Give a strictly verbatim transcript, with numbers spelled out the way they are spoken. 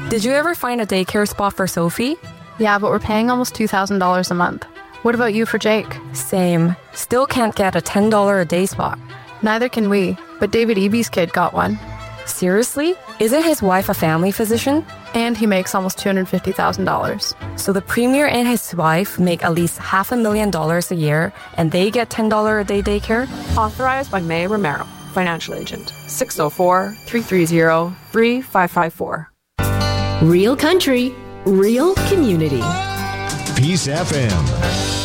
Did you ever find a daycare spot for Sophie? Yeah, but we're paying almost two thousand dollars a month. What about you for Jake? Same. Still can't get a ten dollars a day spot. Neither can we, but David Eby's kid got one. Seriously? Isn't his wife a family physician? And he makes almost two hundred fifty thousand dollars. So the premier and his wife make at least half a million dollars a year, and they get ten dollars a day daycare? Authorized by May Romero, financial agent. six oh four, three three zero, three five five four. Real country, real community. Peace F M.